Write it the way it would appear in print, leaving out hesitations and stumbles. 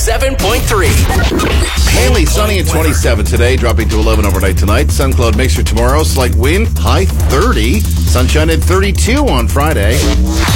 107.3. Mainly sunny at 27 today, dropping to 11 overnight tonight. Sun cloud mixture tomorrow, slight wind, high 30. Sunshine at 32 on Friday.